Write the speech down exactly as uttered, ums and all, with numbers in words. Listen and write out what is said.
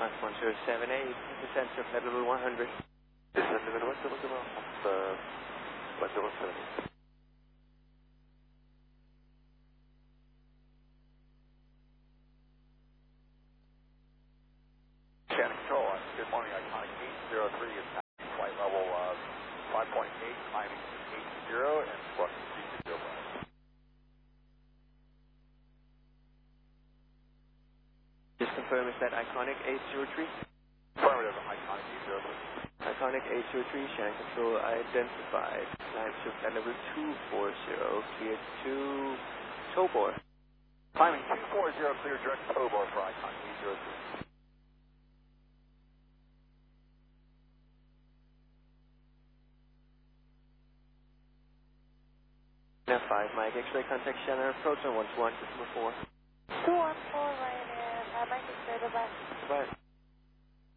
Fox one zero seven eight, descent to flight level one hundred. Descent to Midwest zero zero, off uh, one zero seven eight. Shannon Control, uh, good morning, Iconic eight zero three is passing flight level uh, five point eight, climbing eight zero, and squawking three two zero five. Just confirm, is that Iconic eight zero three? Affirmative, Iconic eight zero three. Iconic eight zero three, Shannon Control identified. Climb to flight level two four zero, clear to Tobor. Climbing two four zero, clear direct to Tobor for Iconic eight zero three. F five, Mike, X-ray contact Shannon, approach on one two one, December four. two one four, Ryanair, uh, Mike, X-ray, bye-bye. Goodbye.